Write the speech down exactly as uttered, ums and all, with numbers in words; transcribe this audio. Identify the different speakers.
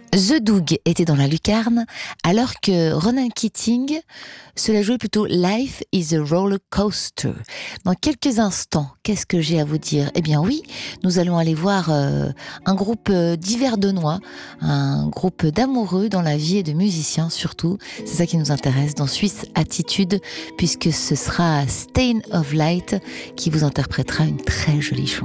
Speaker 1: The Doug était dans la lucarne, alors que Ronan Keating se la jouait plutôt Life is a roller coaster. Dans quelques instants, qu'est-ce que j'ai à vous dire? Eh bien oui, nous allons aller voir euh, un groupe euh, d'Hiverdenois, un groupe d'amoureux dans la vie et de musiciens surtout. C'est ça qui nous intéresse dans Suisse Attitude, puisque ce sera Stain of Light qui vous interprétera une très jolie chanson.